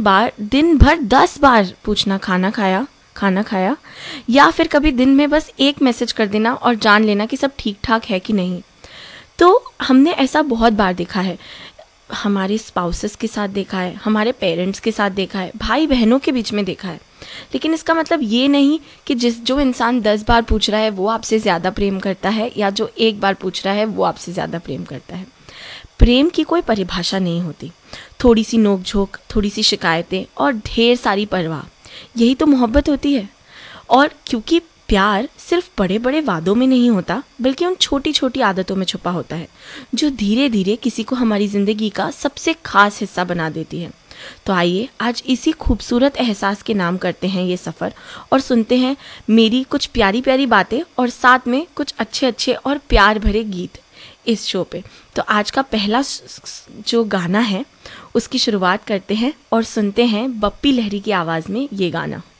दिन भर 10 बार पूछना खाना खाया, या फिर कभी दिन में बस एक मैसेज कर देना और जान लेना कि सब ठीक ठाक है कि नहीं। तो हमने ऐसा बहुत बार देखा है, हमारे स्पाउसेस के साथ देखा है, हमारे पेरेंट्स के साथ देखा है, भाई बहनों के बीच में देखा है। लेकिन इसका मतलब ये नहीं कि जो इंसान 10 बार पूछ रहा है वो आपसे ज़्यादा प्रेम करता है, या जो एक बार पूछ रहा है वो आपसे ज़्यादा प्रेम करता है। प्रेम की कोई परिभाषा नहीं होती। थोड़ी सी नोक-झोंक, थोड़ी सी शिकायतें और ढेर सारी परवाह, यही तो मोहब्बत होती है। और क्योंकि प्यार सिर्फ बड़े बड़े वादों में नहीं होता, बल्कि उन छोटी छोटी आदतों में छुपा होता है, जो धीरे धीरे किसी को हमारी ज़िंदगी का सबसे खास हिस्सा बना देती है। तो आइए आज इसी खूबसूरत एहसास के नाम करते हैं ये सफ़र, और सुनते हैं मेरी कुछ प्यारी प्यारी बातें और साथ में कुछ अच्छे अच्छे और प्यार भरे गीत इस शो पे। तो आज का पहला जो गाना है उसकी शुरुआत करते हैं और सुनते हैं बप्पी लहरी की आवाज़ में ये गाना।